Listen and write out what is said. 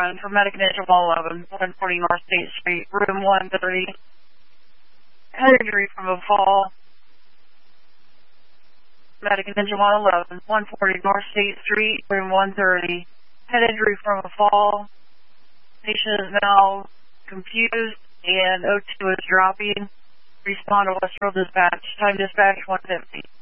911 for Medic Ninja 111, 140 North State Street, room 130. Head injury from a fall. Medic Ninja 111, 140 North State Street, room 130. Head injury from a fall. Patient is now confused and O2 is dropping. Respond to Westfield Dispatch. Time dispatch 150.